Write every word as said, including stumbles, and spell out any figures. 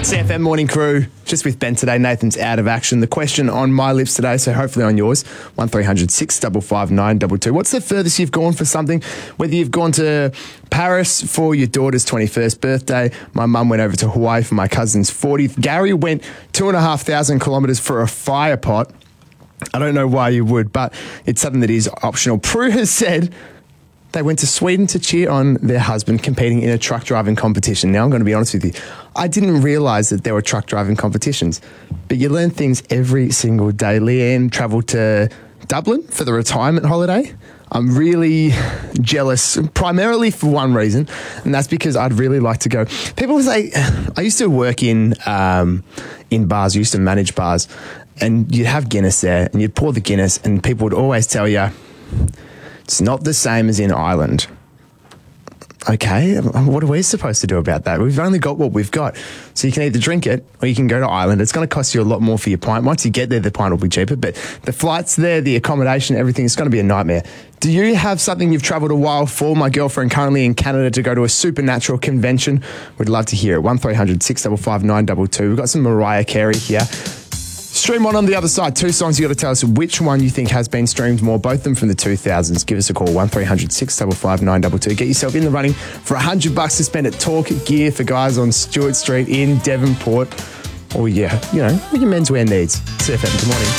C F M Morning Crew, just with Ben today. Nathan's out of action. The question on my lips today, so hopefully on yours, one three hundred six five five nine two two. What's the furthest you've gone for something? Whether you've gone to Paris for your daughter's twenty-first birthday, my mum went over to Hawaii for my cousin's fortieth. Gary went two and a half thousand kilometres for a fire pot. I don't know why you would, but it's something that is optional. Prue has said they went to Sweden to cheer on their husband competing in a truck driving competition. Now, I'm going to be honest with you. I didn't realise that there were truck driving competitions, but you learn things every single day. Leanne travelled to Dublin for the retirement holiday. I'm really jealous, primarily for one reason, and that's because I'd really like to go. People say, I used to work in um, in bars, I used to manage bars, and you'd have Guinness there, and you'd pour the Guinness, and people would always tell you, it's not the same as in Ireland. Okay, what are we supposed to do about that? We've only got what we've got. So you can either drink it or you can go to Ireland. It's going to cost you a lot more for your pint. Once you get there, the pint will be cheaper. But the flights there, the accommodation, everything, it's going to be a nightmare. Do you have something you've travelled a while for? My girlfriend currently in Canada to go to a supernatural convention. We'd love to hear it. one three hundred six five five nine two two. We've got some Mariah Carey here. Stream on on the other side. Two songs. You got to tell us which one you think has been streamed more. Both of them from the two thousands. Give us a call. one three hundred six five five nine two two. Get yourself in the running for one hundred bucks to spend at Talk Gear for guys on Stewart Street in Devonport. Or, yeah, you know, what your menswear needs. C F M, good morning.